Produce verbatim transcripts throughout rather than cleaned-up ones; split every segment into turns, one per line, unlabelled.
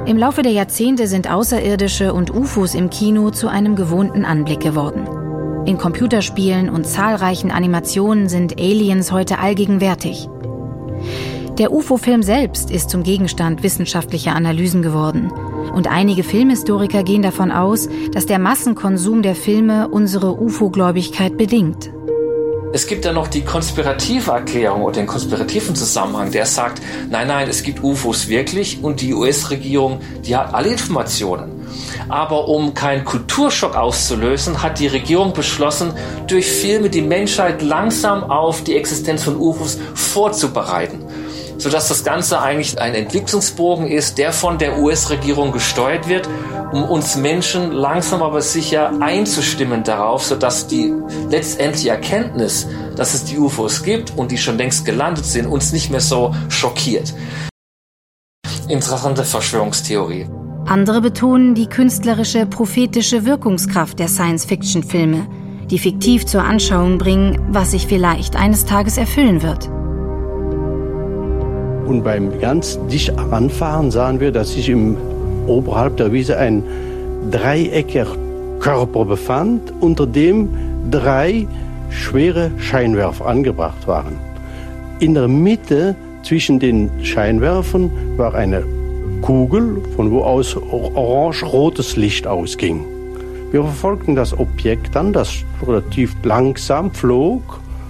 Im Laufe der Jahrzehnte sind Außerirdische und U F Os im Kino zu einem gewohnten Anblick geworden. In Computerspielen und zahlreichen Animationen sind Aliens heute allgegenwärtig. Der U F O-Film selbst ist zum Gegenstand wissenschaftlicher Analysen geworden. Und einige Filmhistoriker gehen davon aus, dass der Massenkonsum der Filme unsere U F O-Gläubigkeit bedingt.
Es gibt dann noch die konspirative Erklärung oder den konspirativen Zusammenhang, der sagt, nein, nein, es gibt U F Os wirklich und die U S-Regierung, die hat alle Informationen. Aber um keinen Kulturschock auszulösen, hat die Regierung beschlossen, durch Filme die Menschheit langsam auf die Existenz von U F Os vorzubereiten. Sodass das Ganze eigentlich ein Entwicklungsbogen ist, der von der U S-Regierung gesteuert wird, um uns Menschen langsam aber sicher einzustimmen darauf, sodass die letztendliche Erkenntnis, dass es die U F Os gibt und die schon längst gelandet sind, uns nicht mehr so schockiert. Interessante Verschwörungstheorie.
Andere betonen die künstlerische, prophetische Wirkungskraft der Science-Fiction-Filme, die fiktiv zur Anschauung bringen, was sich vielleicht eines Tages erfüllen wird.
Und beim ganz dicht heranfahren sahen wir, dass sich im oberhalb der Wiese ein dreieckiger Körper befand, unter dem drei schwere Scheinwerfer angebracht waren. In der Mitte zwischen den Scheinwerfern war eine Kugel, von wo aus orange-rotes Licht ausging. Wir verfolgten das Objekt dann, das relativ langsam flog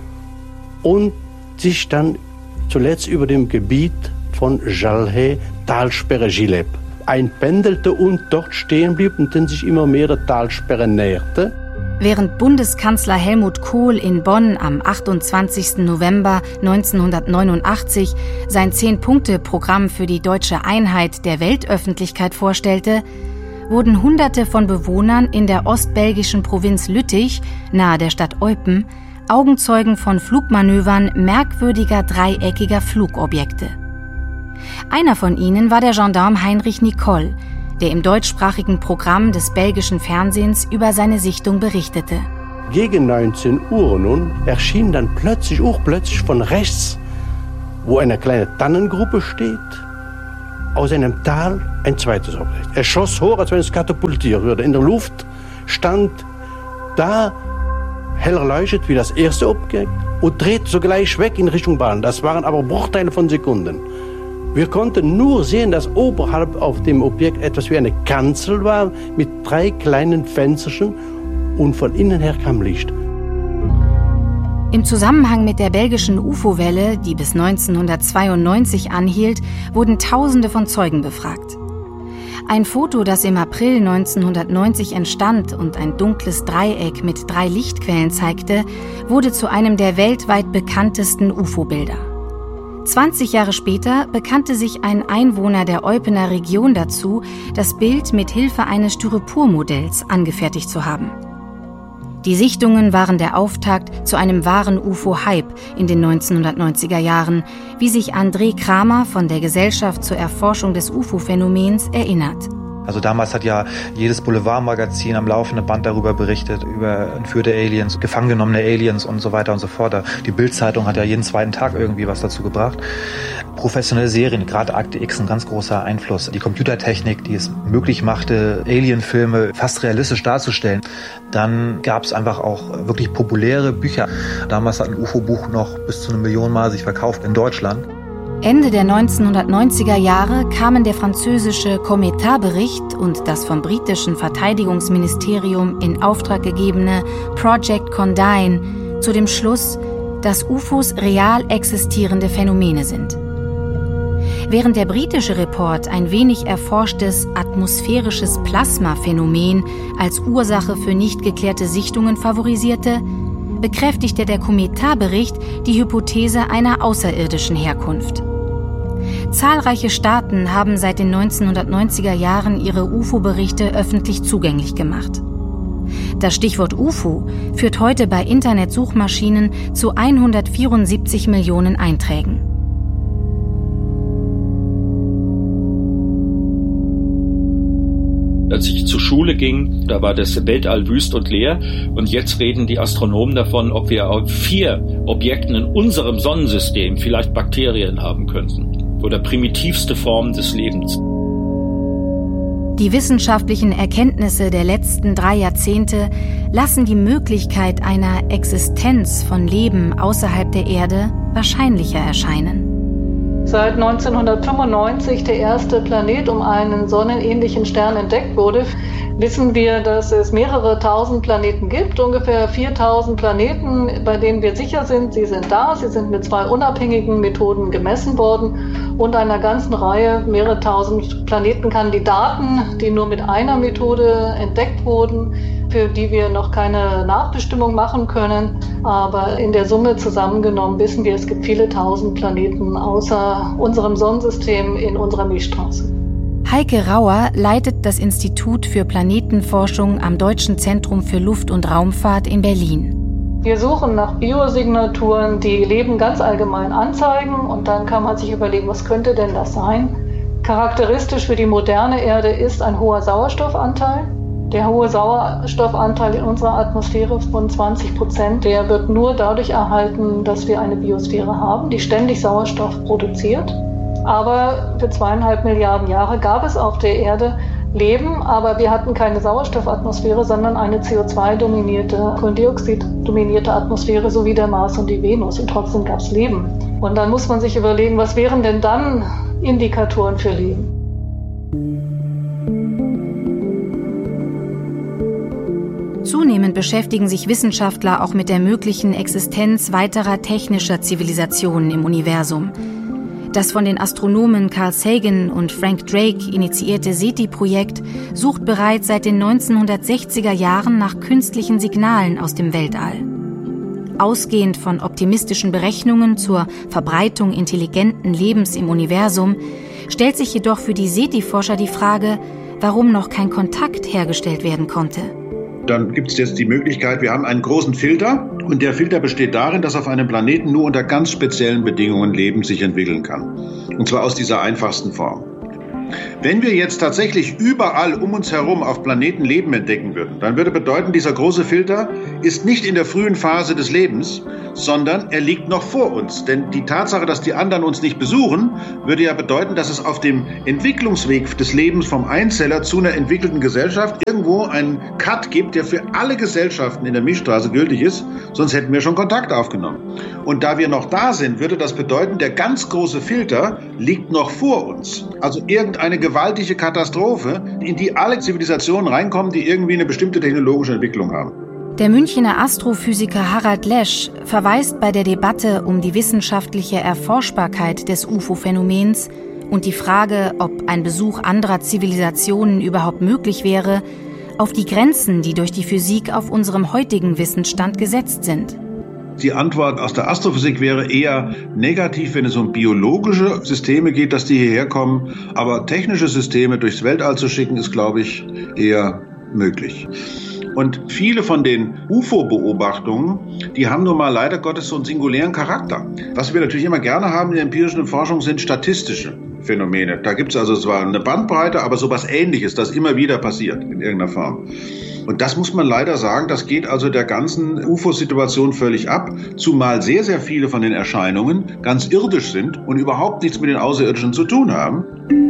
und sich dann zuletzt über dem Gebiet von Jalhe, Talsperre Gileb, einpendelte und dort stehen blieb und dann sich immer mehr der Talsperre näherte.
Während Bundeskanzler Helmut Kohl in Bonn am achtundzwanzigsten November neunzehnhundertneunundachtzig sein Zehn-Punkte-Programm für die deutsche Einheit der Weltöffentlichkeit vorstellte, wurden Hunderte von Bewohnern in der ostbelgischen Provinz Lüttich, nahe der Stadt Eupen, Augenzeugen von Flugmanövern merkwürdiger dreieckiger Flugobjekte. Einer von ihnen war der Gendarm Heinrich Nicole, der im deutschsprachigen Programm des belgischen Fernsehens über seine Sichtung berichtete.
Gegen neunzehn Uhr nun erschien dann plötzlich, auch plötzlich von rechts, wo eine kleine Tannengruppe steht, aus einem Tal ein zweites Objekt. Es schoss hoch, als wenn es katapultiert würde. In der Luft stand da heller leuchtet wie das erste Objekt und dreht sogleich weg in Richtung Bahn. Das waren aber Bruchteile von Sekunden. Wir konnten nur sehen, dass oberhalb auf dem Objekt etwas wie eine Kanzel war mit drei kleinen Fensterchen und von innen her kam Licht.
Im Zusammenhang mit der belgischen U F O-Welle, die bis neunzehnhundertzweiundneunzig anhielt, wurden Tausende von Zeugen befragt. Ein Foto, das im April neunzehnhundertneunzig entstand und ein dunkles Dreieck mit drei Lichtquellen zeigte, wurde zu einem der weltweit bekanntesten U F O-Bilder. zwanzig Jahre später bekannte sich ein Einwohner der Eupener Region dazu, das Bild mit Hilfe eines Styropormodells angefertigt zu haben. Die Sichtungen waren der Auftakt zu einem wahren U F O-Hype in den neunzehnhundertneunziger Jahren, wie sich André Kramer von der Gesellschaft zur Erforschung des U F O-Phänomens erinnert.
Also damals hat ja jedes Boulevardmagazin am laufenden Band darüber berichtet, über entführte Aliens, gefangen genommene Aliens und so weiter und so fort. Die Bild-Zeitung hat ja jeden zweiten Tag irgendwie was dazu gebracht. Professionelle Serien, gerade Akte X, ein ganz großer Einfluss. Die Computertechnik, die es möglich machte, Alien-Filme fast realistisch darzustellen. Dann gab es einfach auch wirklich populäre Bücher. Damals hat ein U F O-Buch noch bis zu eine Million Mal sich verkauft in Deutschland.
Ende der neunzehnhundertneunziger Jahre kamen der französische Cometard-Bericht und das vom britischen Verteidigungsministerium in Auftrag gegebene Project Condign zu dem Schluss, dass U F Os real existierende Phänomene sind. Während der britische Report ein wenig erforschtes atmosphärisches Plasma-Phänomen als Ursache für nicht geklärte Sichtungen favorisierte, bekräftigte der Cometard-Bericht die Hypothese einer außerirdischen Herkunft. Zahlreiche Staaten haben seit den neunzehnhundertneunziger Jahren ihre U F O-Berichte öffentlich zugänglich gemacht. Das Stichwort U F O führt heute bei Internetsuchmaschinen zu hundertvierundsiebzig Millionen Einträgen.
Als ich zur Schule ging, da war das Weltall wüst und leer. Und jetzt reden die Astronomen davon, ob wir auf vier Objekten in unserem Sonnensystem vielleicht Bakterien haben könnten. Oder primitivste Formen des Lebens.
Die wissenschaftlichen Erkenntnisse der letzten drei Jahrzehnte lassen die Möglichkeit einer Existenz von Leben außerhalb der Erde wahrscheinlicher erscheinen.
Seit neunzehnhundertfünfundneunzig der erste Planet um einen sonnenähnlichen Stern entdeckt wurde, wissen wir, dass es mehrere tausend Planeten gibt, ungefähr viertausend Planeten, bei denen wir sicher sind, sie sind da, sie sind mit zwei unabhängigen Methoden gemessen worden und einer ganzen Reihe, mehrere tausend Planetenkandidaten, die nur mit einer Methode entdeckt wurden, für die wir noch keine Nachbestimmung machen können. Aber in der Summe zusammengenommen wissen wir, es gibt viele tausend Planeten außer unserem Sonnensystem in unserer Milchstraße.
Heike Rauer leitet das Institut für Planetenforschung am Deutschen Zentrum für Luft- und Raumfahrt in Berlin.
Wir suchen nach Biosignaturen, die Leben ganz allgemein anzeigen, und dann kann man sich überlegen, was könnte denn das sein? Charakteristisch für die moderne Erde ist ein hoher Sauerstoffanteil. Der hohe Sauerstoffanteil in unserer Atmosphäre von zwanzig Prozent, der wird nur dadurch erhalten, dass wir eine Biosphäre haben, die ständig Sauerstoff produziert. Aber für zweieinhalb Milliarden Jahre gab es auf der Erde Leben, aber wir hatten keine Sauerstoffatmosphäre, sondern eine C O zwei dominierte, Kohlendioxid dominierte Atmosphäre, so wie der Mars und die Venus. Und trotzdem gab es Leben. Und dann muss man sich überlegen, was wären denn dann Indikatoren für Leben?
Zunehmend beschäftigen sich Wissenschaftler auch mit der möglichen Existenz weiterer technischer Zivilisationen im Universum. Das von den Astronomen Carl Sagan und Frank Drake initiierte SETI-Projekt sucht bereits seit den neunzehnhundertsechziger Jahren nach künstlichen Signalen aus dem Weltall. Ausgehend von optimistischen Berechnungen zur Verbreitung intelligenten Lebens im Universum stellt sich jedoch für die SETI-Forscher die Frage, warum noch kein Kontakt hergestellt werden konnte.
Dann gibt es jetzt die Möglichkeit, wir haben einen großen Filter und der Filter besteht darin, dass auf einem Planeten nur unter ganz speziellen Bedingungen Leben sich entwickeln kann. Und zwar aus dieser einfachsten Form. Wenn wir jetzt tatsächlich überall um uns herum auf Planeten Leben entdecken würden, dann würde bedeuten, dieser große Filter ist nicht in der frühen Phase des Lebens, sondern er liegt noch vor uns. Denn die Tatsache, dass die anderen uns nicht besuchen, würde ja bedeuten, dass es auf dem Entwicklungsweg des Lebens vom Einzeller zu einer entwickelten Gesellschaft irgendwo einen Cut gibt, der für alle Gesellschaften in der Milchstraße gültig ist, sonst hätten wir schon Kontakt aufgenommen. Und da wir noch da sind, würde das bedeuten, der ganz große Filter liegt noch vor uns. Also irgendeine gewaltige Katastrophe, in die alle Zivilisationen reinkommen, die irgendwie eine bestimmte technologische Entwicklung haben.
Der Münchener Astrophysiker Harald Lesch verweist bei der Debatte um die wissenschaftliche Erforschbarkeit des U F O-Phänomens und die Frage, ob ein Besuch anderer Zivilisationen überhaupt möglich wäre, auf die Grenzen, die durch die Physik auf unserem heutigen Wissensstand gesetzt sind.
Die Antwort aus der Astrophysik wäre eher negativ, wenn es um biologische Systeme geht, dass die hierher kommen. Aber technische Systeme durchs Weltall zu schicken, ist, glaube ich, eher möglich. Und viele von den U F O-Beobachtungen, die haben nun mal leider Gottes so einen singulären Charakter. Was wir natürlich immer gerne haben in der empirischen Forschung sind statistische Phänomene. Da gibt es also zwar eine Bandbreite, aber sowas Ähnliches, das immer wieder passiert in irgendeiner Form. Und das muss man leider sagen, das geht also der ganzen U F O-Situation völlig ab, zumal sehr, sehr viele von den Erscheinungen ganz irdisch sind und überhaupt nichts mit den Außerirdischen zu tun haben.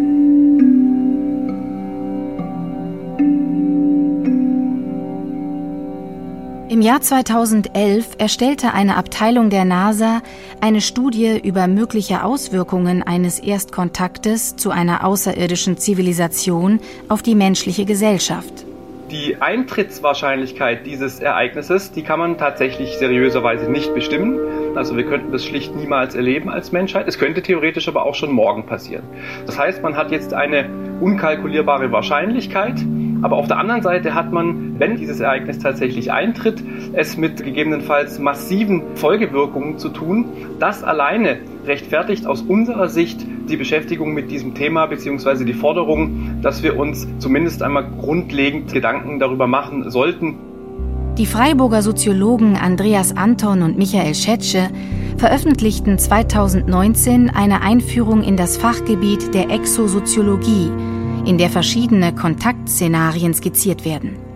Im Jahr zweitausendelf erstellte eine Abteilung der NASA eine Studie über mögliche Auswirkungen eines Erstkontaktes zu einer außerirdischen Zivilisation auf die menschliche Gesellschaft.
Die Eintrittswahrscheinlichkeit dieses Ereignisses, die kann man tatsächlich seriöserweise nicht bestimmen. Also wir könnten das schlicht niemals erleben als Menschheit. Es könnte theoretisch aber auch schon morgen passieren. Das heißt, man hat jetzt eine unkalkulierbare Wahrscheinlichkeit. Aber auf der anderen Seite hat man, wenn dieses Ereignis tatsächlich eintritt, es mit gegebenenfalls massiven Folgewirkungen zu tun. Das alleine rechtfertigt aus unserer Sicht die Beschäftigung mit diesem Thema bzw. die Forderung, dass wir uns zumindest einmal grundlegend Gedanken darüber machen sollten.
Die Freiburger Soziologen Andreas Anton und Michael Schetsche veröffentlichten zweitausendneunzehn eine Einführung in das Fachgebiet der Exosoziologie, in der verschiedene Kontaktszenarien skizziert werden.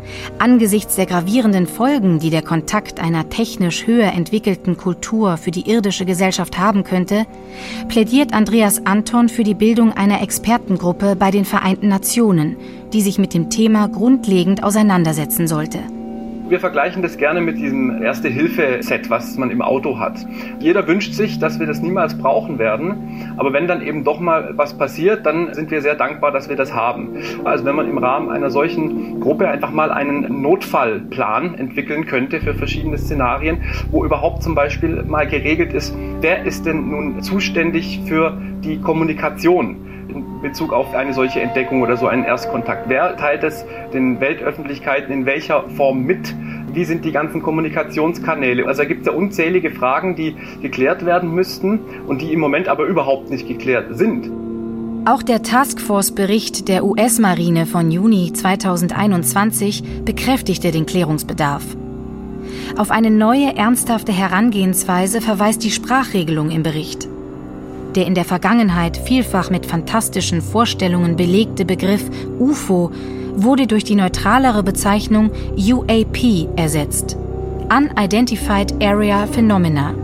Angesichts der gravierenden Folgen, die der Kontakt einer technisch höher entwickelten Kultur für die irdische Gesellschaft haben könnte, plädiert Andreas Anton für die Bildung einer Expertengruppe bei den Vereinten Nationen, die sich mit dem Thema grundlegend auseinandersetzen sollte.
Wir vergleichen das gerne mit diesem Erste-Hilfe-Set, was man im Auto hat. Jeder wünscht sich, dass wir das niemals brauchen werden. Aber wenn dann eben doch mal was passiert, dann sind wir sehr dankbar, dass wir das haben. Also wenn man im Rahmen einer solchen Gruppe einfach mal einen Notfallplan entwickeln könnte für verschiedene Szenarien, wo überhaupt zum Beispiel mal geregelt ist, wer ist denn nun zuständig für die Kommunikation in Bezug auf eine solche Entdeckung oder so einen Erstkontakt. Wer teilt es den Weltöffentlichkeiten in welcher Form mit? Wie sind die ganzen Kommunikationskanäle? Also da gibt es ja unzählige Fragen, die geklärt werden müssten und die im Moment aber überhaupt nicht geklärt sind.
Auch der Taskforce-Bericht der U S-Marine von Juni zweitausendeinundzwanzig bekräftigte den Klärungsbedarf. Auf eine neue, ernsthafte Herangehensweise verweist die Sprachregelung im Bericht. Der in der Vergangenheit vielfach mit fantastischen Vorstellungen belegte Begriff U F O wurde durch die neutralere Bezeichnung U A P ersetzt. Unidentified Area Phenomena.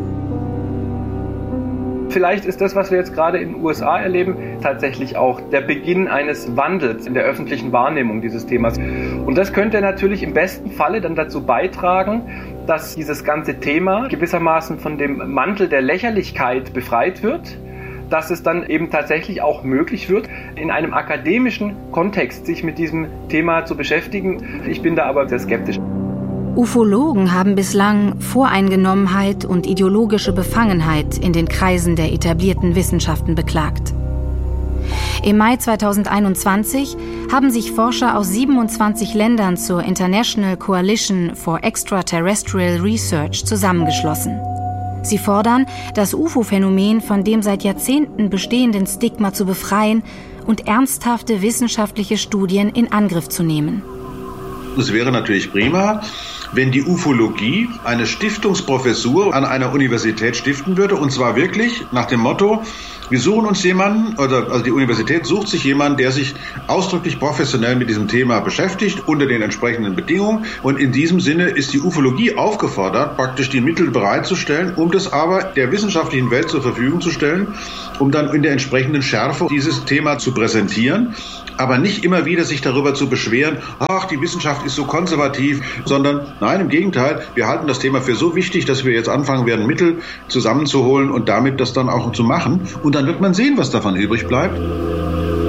Vielleicht ist das, was wir jetzt gerade in den U S A erleben, tatsächlich auch der Beginn eines Wandels in der öffentlichen Wahrnehmung dieses Themas. Und das könnte natürlich im besten Falle dann dazu beitragen, dass dieses ganze Thema gewissermaßen von dem Mantel der Lächerlichkeit befreit wird, dass es dann eben tatsächlich auch möglich wird, in einem akademischen Kontext sich mit diesem Thema zu beschäftigen. Ich bin da aber sehr skeptisch.
Ufologen haben bislang Voreingenommenheit und ideologische Befangenheit in den Kreisen der etablierten Wissenschaften beklagt. Im Mai zweitausendeinundzwanzig haben sich Forscher aus siebenundzwanzig Ländern zur International Coalition for Extraterrestrial Research zusammengeschlossen. Sie fordern, das U F O-Phänomen von dem seit Jahrzehnten bestehenden Stigma zu befreien und ernsthafte wissenschaftliche Studien in Angriff zu nehmen.
Es wäre natürlich prima, wenn die Ufologie eine Stiftungsprofessur an einer Universität stiften würde, und zwar wirklich nach dem Motto: Wir suchen uns jemanden, oder also die Universität sucht sich jemanden, der sich ausdrücklich professionell mit diesem Thema beschäftigt, unter den entsprechenden Bedingungen. Und in diesem Sinne ist die Ufologie aufgefordert, praktisch die Mittel bereitzustellen, um das aber der wissenschaftlichen Welt zur Verfügung zu stellen, um dann in der entsprechenden Schärfe dieses Thema zu präsentieren. Aber nicht immer wieder sich darüber zu beschweren, ach, die Wissenschaft ist so konservativ, sondern nein, im Gegenteil, wir halten das Thema für so wichtig, dass wir jetzt anfangen werden, Mittel zusammenzuholen und damit das dann auch zu machen. Und dann wird man sehen, was davon übrig bleibt.